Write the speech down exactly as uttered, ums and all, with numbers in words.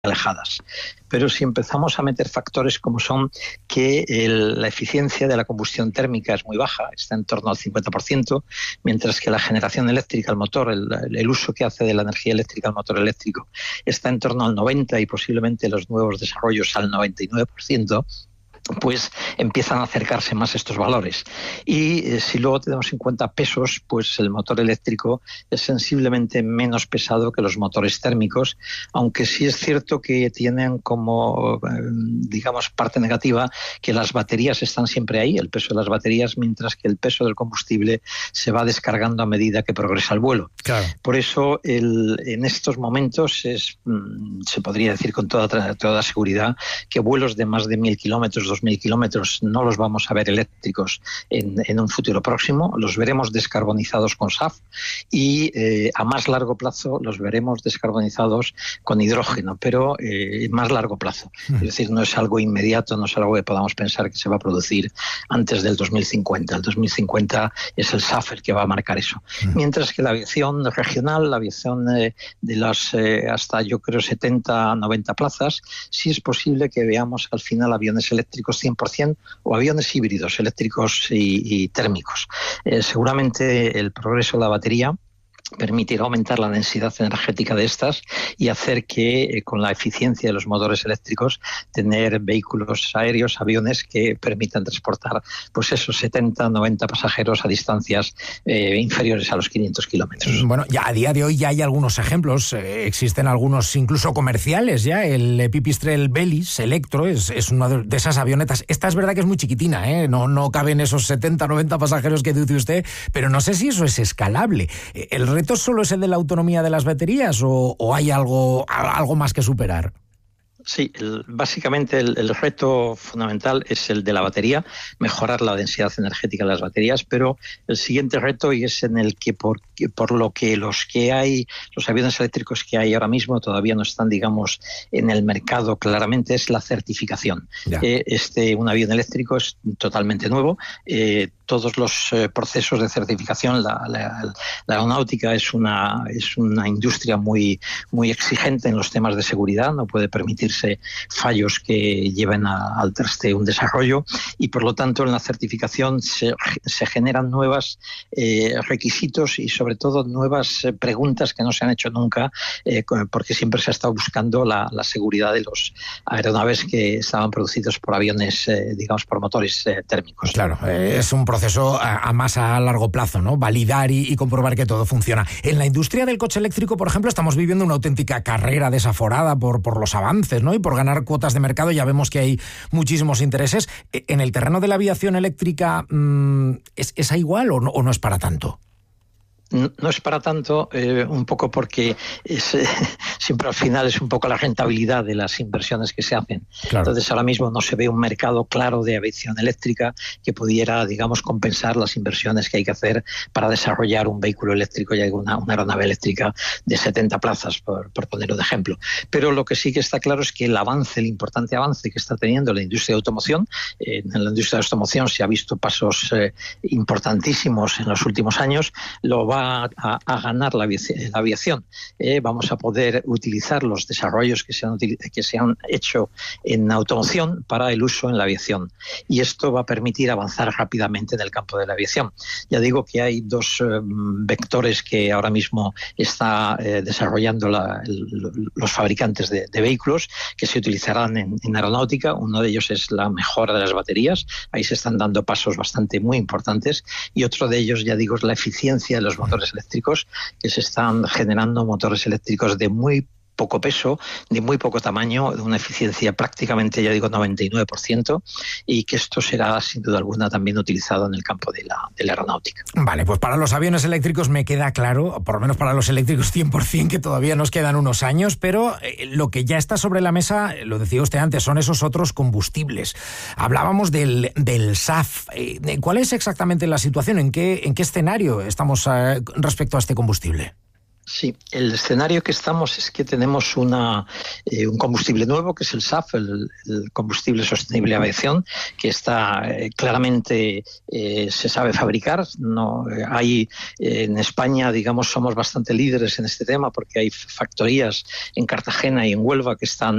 alejadas. Pero si empezamos a meter factores como son que el, la eficiencia de la combustión térmica es muy baja, está en torno al cincuenta por ciento, mientras que la generación eléctrica, el motor, el, el uso que hace de la energía eléctrica al motor eléctrico está en torno al noventa por ciento y posiblemente los nuevos desarrollos al noventa y nueve por ciento, pues empiezan a acercarse más estos valores. Y eh, si luego tenemos en cuenta pesos, pues el motor eléctrico es sensiblemente menos pesado que los motores térmicos, aunque sí es cierto que tienen como, eh, digamos, parte negativa que las baterías están siempre ahí, el peso de las baterías, mientras que el peso del combustible se va descargando a medida que progresa el vuelo. Claro. Por eso, el, en estos momentos es, mm, se podría decir con toda, toda seguridad que vuelos de más de mil kilómetros, dos mil kilómetros, no los vamos a ver eléctricos en, en un futuro próximo, los veremos descarbonizados con S A F y eh, a más largo plazo los veremos descarbonizados con hidrógeno, pero eh, más largo plazo. Mm. Es decir, no es algo inmediato, no es algo que podamos pensar que se va a producir antes del dos mil cincuenta. El dos mil cincuenta es el S A F el que va a marcar eso. Mm. Mientras que la aviación regional, la aviación eh, de las eh, hasta yo creo setenta, noventa plazas, sí es posible que veamos al final aviones eléctricos cien por ciento o aviones híbridos eléctricos y, y térmicos. Eh, seguramente el progreso de la batería permitirá aumentar la densidad energética de estas y hacer que, eh, con la eficiencia de los motores eléctricos, tener vehículos aéreos, aviones que permitan transportar pues esos setenta, noventa pasajeros a distancias eh, inferiores a los quinientos kilómetros. Bueno, ya a día de hoy ya hay algunos ejemplos, eh, existen algunos incluso comerciales ya. El Pipistrel Velis Electro es, es una de esas avionetas. Esta es verdad que es muy chiquitina, ¿eh? no, no caben esos setenta, noventa pasajeros que dice usted, pero no sé si eso es escalable. El ¿El reto solo es el de la autonomía de las baterías o, o hay algo, algo más que superar? Sí, el, básicamente el, el reto fundamental es el de la batería, mejorar la densidad energética de las baterías, pero el siguiente reto, y es en el que por, por lo que los que hay, los aviones eléctricos que hay ahora mismo todavía no están, digamos, en el mercado claramente, es la certificación. Eh, este, un avión eléctrico es totalmente nuevo, eh, todos los eh, procesos de certificación, la, la, la aeronáutica es una, es una industria muy, muy exigente en los temas de seguridad, no puede permitir fallos que lleven a, al traste un desarrollo, y por lo tanto en la certificación se, se generan nuevos eh, requisitos y sobre todo nuevas eh, preguntas que no se han hecho nunca, eh, porque siempre se ha estado buscando la, la seguridad de los aeronaves que estaban producidos por aviones, eh, digamos, por motores eh, térmicos. Claro, eh, es un proceso a, a más a largo plazo, ¿no? Validar y, y comprobar que todo funciona. En la industria del coche eléctrico, por ejemplo, estamos viviendo una auténtica carrera desaforada por, por los avances, ¿no? Y por ganar cuotas de mercado. Ya vemos que hay muchísimos intereses. En el terreno de la aviación eléctrica, ¿es, es igual o no, o no es para tanto? No, no es para tanto, eh, un poco porque es, eh, siempre al final es un poco la rentabilidad de las inversiones que se hacen. Claro. Entonces ahora mismo no se ve un mercado claro de aviación eléctrica que pudiera, digamos, compensar las inversiones que hay que hacer para desarrollar un vehículo eléctrico y una, una aeronave eléctrica de setenta plazas, por, por ponerlo de ejemplo. Pero lo que sí que está claro es que el avance, el importante avance que está teniendo la industria de automoción, eh, en la industria de automoción se ha visto pasos eh, importantísimos en los últimos años, lo va A, a ganar la aviación. La aviación. Eh, vamos a poder utilizar los desarrollos que se, han, que se han hecho en automoción para el uso en la aviación. Y esto va a permitir avanzar rápidamente en el campo de la aviación. Ya digo que hay dos eh, vectores que ahora mismo está eh, desarrollando la, el, los fabricantes de, de vehículos que se utilizarán en, en aeronáutica. Uno de ellos es la mejora de las baterías. Ahí se están dando pasos bastante muy importantes. Y otro de ellos, ya digo, es la eficiencia de los motores eléctricos, que se están generando motores eléctricos de muy poco peso, de muy poco tamaño, de una eficiencia prácticamente, ya digo, noventa y nueve por ciento, y que esto será sin duda alguna también utilizado en el campo de la, de la aeronáutica. Vale, pues para los aviones eléctricos me queda claro, por lo menos para los eléctricos cien por ciento, que todavía nos quedan unos años, pero eh, lo que ya está sobre la mesa, lo decía usted antes, son esos otros combustibles. Hablábamos del, del S A F. Eh, ¿Cuál es exactamente la situación? ¿En qué, en qué escenario estamos eh, respecto a este combustible? Sí, el escenario que estamos es que tenemos una, eh, un combustible nuevo, que es el S A F, el, el combustible sostenible de aviación, que está eh, claramente eh, se sabe fabricar. No eh, hay eh, en España, digamos, somos bastante líderes en este tema porque hay factorías en Cartagena y en Huelva que están